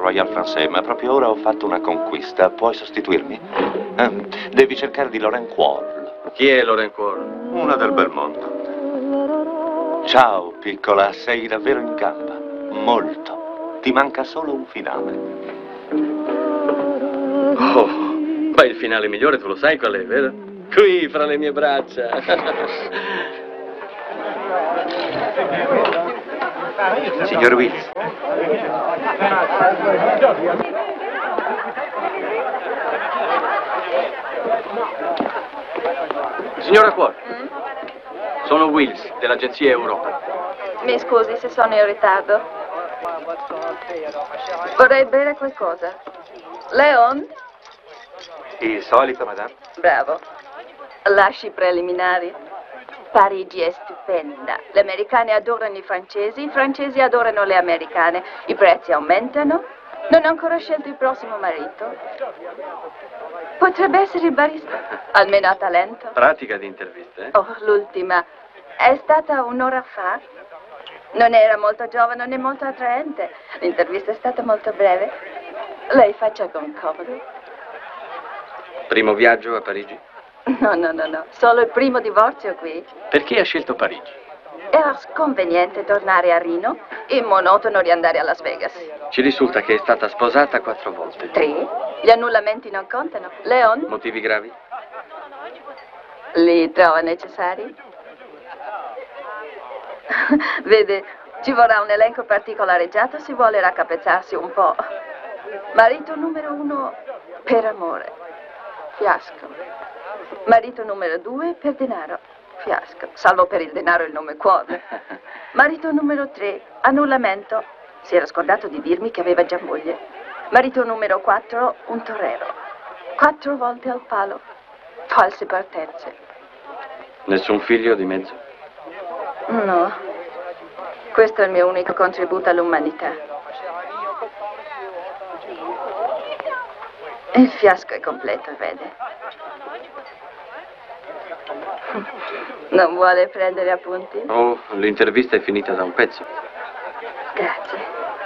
Royal Français, ma proprio ora ho fatto una conquista. Puoi sostituirmi? Devi cercare di Laurent Quarl. Chi è Laurent Quarl? Una del bel mondo. Ciao, piccola, sei davvero in gamba. Molto. Ti manca solo un finale. Oh, ma il finale migliore tu lo sai qual è, vero? Qui, fra le mie braccia. Signor Wills. Signora Quarl, sono Wills, dell'agenzia Europa. Mi scusi se sono in ritardo. Vorrei bere qualcosa. Leon? Il solito, madame? Bravo. Lasci i preliminari. Parigi è stupenda. Le americane adorano i francesi adorano le americane. I prezzi aumentano. Non ho ancora scelto il prossimo marito. Potrebbe essere il barista. Almeno ha talento. Pratica di interviste, eh? Oh, l'ultima. È stata un'ora fa. Non era molto giovane né molto attraente. L'intervista è stata molto breve. Lei faccia con comodo. Primo viaggio a Parigi? No. Solo il primo divorzio qui. Perché ha scelto Parigi? Era sconveniente tornare a Reno e monotono riandare a Las Vegas. Ci risulta che è stata sposata 4 volte. 3? Gli annullamenti non contano. Leon? Motivi gravi? Li trova necessari? Vede, ci vorrà un elenco particolareggiato se vuole raccapezzarsi un po'. Marito numero 1 per amore. Fiasco. Marito numero 2 per denaro. Fiasco. Salvo per il denaro il nome Quarl. Marito numero 3, annullamento. Si era scordato di dirmi che aveva già moglie. Marito numero 4, un torero. 4 volte al palo. False partenze. Nessun figlio di mezzo? No. Questo è il mio unico contributo all'umanità. Il fiasco è completo, vede. Non vuole prendere appunti? Oh, l'intervista è finita da un pezzo. Grazie.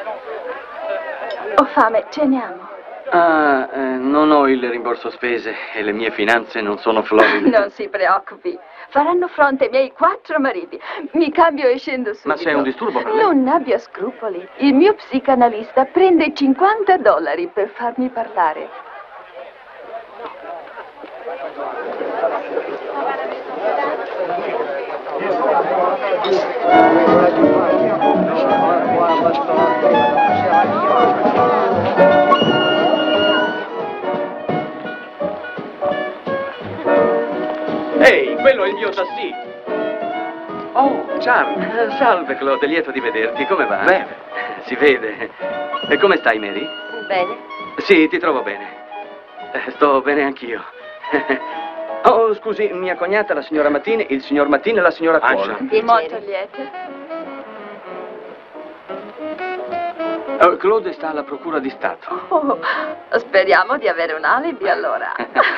Ho fame, ceniamo. Non ho il rimborso spese e le mie finanze non sono floride. Non si preoccupi. Faranno fronte ai miei 4 mariti. Mi cambio e scendo subito. Ma se è un disturbo per lei? Non abbia scrupoli. Il mio psicanalista prende $50 per farmi parlare. Ehi, quello è il mio tassì. Oh, Charles. Salve, Claude, lieto di vederti. Come va? Bene. Si vede. E come stai, Mary? Bene. Sì, ti trovo bene. Sto bene anch'io. Oh, scusi, mia cognata, la signora Mattini, il signor Mattini e la signora Quarl. Molto lieta. Claude sta alla Procura di Stato. Oh, speriamo di avere un alibi allora.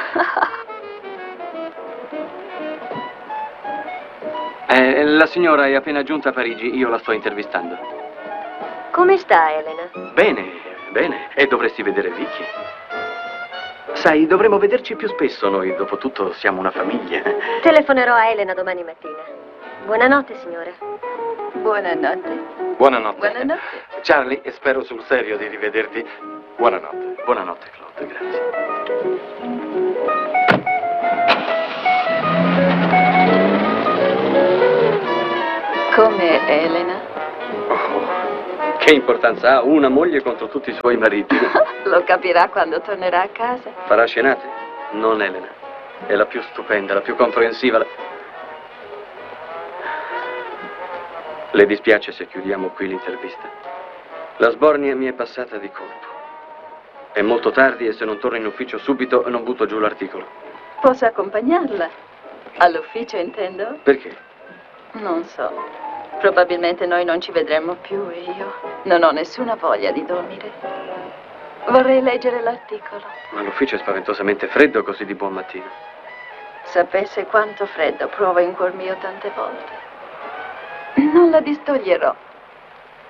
La signora è appena giunta a Parigi, io la sto intervistando. Come sta, Elena? Bene, e dovresti vedere Vicky. Sai, dovremmo vederci più spesso noi, dopo tutto siamo una famiglia. Telefonerò a Elena domani mattina. Buonanotte, signora. Buonanotte. Buonanotte. Buonanotte. Charlie, spero sul serio di rivederti. Buonanotte. Buonanotte, Claude, grazie. Come Elena? Oh, che importanza ha una moglie contro tutti i suoi mariti? Lo capirà quando tornerà a casa. Farà scenate? Non Elena. È la più stupenda, la più comprensiva. Le dispiace se chiudiamo qui l'intervista? La sbornia mi è passata di colpo. È molto tardi e se non torno in ufficio subito non butto giù l'articolo. Posso accompagnarla? All'ufficio, intendo? Perché? Non so. Probabilmente noi non ci vedremo più e io non ho nessuna voglia di dormire. Vorrei leggere l'articolo. Ma l'ufficio è spaventosamente freddo così di buon mattino. Sapesse quanto freddo provo in cuor mio tante volte. Non la distoglierò.